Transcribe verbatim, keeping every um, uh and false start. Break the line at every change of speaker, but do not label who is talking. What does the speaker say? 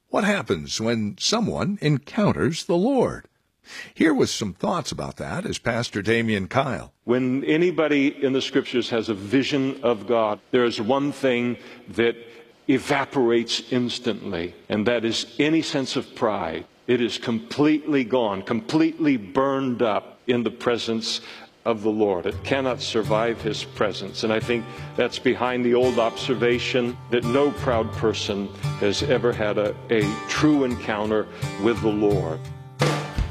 What happens when someone encounters the Lord? Here with some thoughts about that is Pastor Damian Kyle.
When anybody in the Scriptures has a vision of God, there is one thing that evaporates instantly, and that is any sense of pride. It is completely gone, completely burned up in the presence of the Lord. It cannot survive His presence. And I think that's behind the old observation that no proud person has ever had a, a true encounter with the Lord.